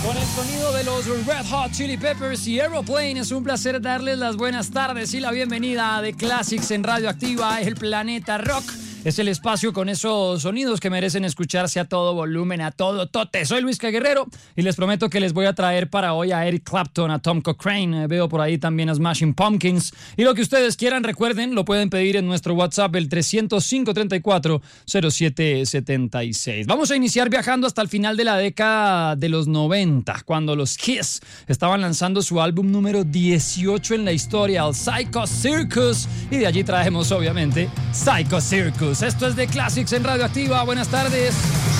Con el sonido de los Red Hot Chili Peppers y Aeroplane, es un placer darles las buenas tardes y la bienvenida a The Classics en Radioactiva, el planeta rock. Es el espacio con esos sonidos que merecen escucharse a todo volumen, a todo tote. Soy Luis Guerrero y les prometo que les voy a traer para hoy a Eric Clapton, a Tom Cochrane, veo por ahí también a Smashing Pumpkins. Y lo que ustedes quieran, recuerden, lo pueden pedir en nuestro WhatsApp, el 305-34-0776. Vamos a iniciar viajando hasta el final de la década de los 90, cuando los Kiss estaban lanzando su álbum número 18 en la historia, el Psycho Circus. Y de allí traemos, obviamente, Psycho Circus. Esto es The Classics en Radioactiva. Buenas tardes.